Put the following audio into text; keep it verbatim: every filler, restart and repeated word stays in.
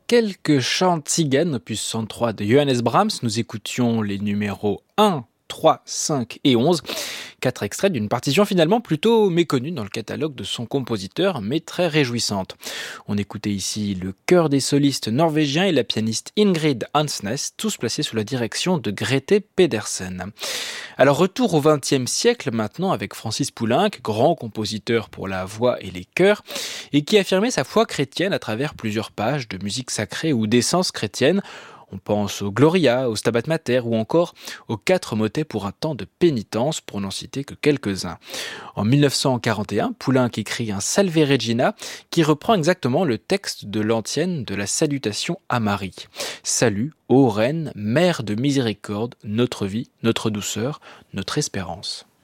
quelques chants tziganes, opus soixante-trois de Johannes Brahms. Nous écoutions les numéros un, trois, cinq et onze. Quatre extraits d'une partition finalement plutôt méconnue dans le catalogue de son compositeur, mais très réjouissante. On écoutait ici le chœur des solistes norvégiens et la pianiste Ingrid Hansnes, tous placés sous la direction de Grete Pedersen. Alors retour au vingtième siècle maintenant avec Francis Poulenc, grand compositeur pour la voix et les chœurs, et qui affirmait sa foi chrétienne à travers plusieurs pages de musique sacrée ou d'essence chrétienne. On pense au Gloria, au Stabat Mater ou encore aux quatre motets pour un temps de pénitence, pour n'en citer que quelques-uns. En dix-neuf cent quarante et un, Poulenc écrit un Salve Regina qui reprend exactement le texte de l'antienne de la salutation à Marie. Salut, ô Reine, Mère de miséricorde, notre vie, notre douceur, notre espérance.